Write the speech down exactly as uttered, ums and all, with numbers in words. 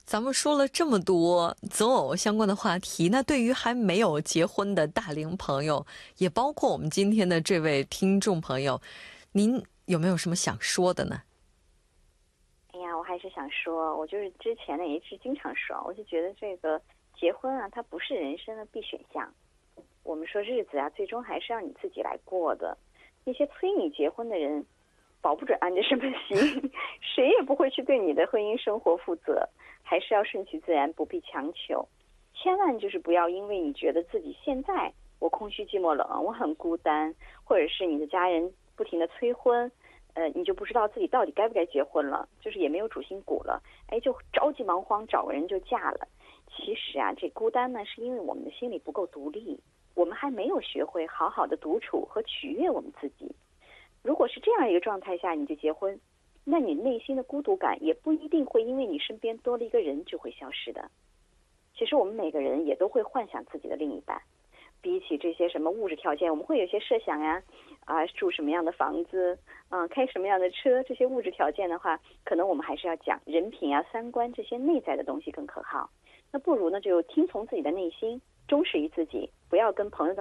咱们说了这么多择偶相关的话题，那对于还没有结婚的大龄朋友，也包括我们今天的这位听众朋友，您有没有什么想说的呢？ 哎呀，我还是想说，我就是之前呢也一直经常说，我就觉得这个结婚啊，它不是人生的必选项。我们说日子啊，最终还是要你自己来过的。那些催你结婚的人，保不准按着什么行，谁也不会去对你的婚姻生活负责。还是要顺其自然，不必强求。千万就是不要因为你觉得自己现在我空虚寂寞冷，我很孤单，或者是你的家人不停的催婚，呃，你就不知道自己到底该不该结婚了，就是也没有主心骨了，哎，就着急忙慌找个人就嫁了。其实啊，这孤单呢，是因为我们的心里不够独立，我们还没有学会好好的独处和取悦我们自己。如果是这样一个状态下你就结婚，那你内心的孤独感也不一定会因为你身边多了一个人就会消失的。其实我们每个人也都会幻想自己的另一半，比起这些什么物质条件，我们会有些设想呀，啊，住什么样的房子，嗯、呃，开什么样的车，这些物质条件的话，可能我们还是要讲人品啊、三观这些内在的东西更可靠。那不如呢，就听从自己的内心，忠实于自己，不要跟朋友的